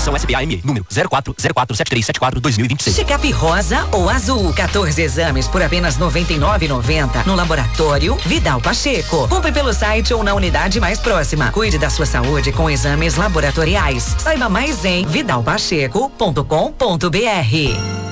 Fundação SBAME, número 04047374-2026. Check-up rosa ou azul, 14 exames por apenas R$ 99,90 no laboratório Vidal Pacheco. Compre pelo site ou na unidade mais próxima. Cuide da sua saúde com exames laboratoriais. Saiba mais em vidalpacheco.com.br.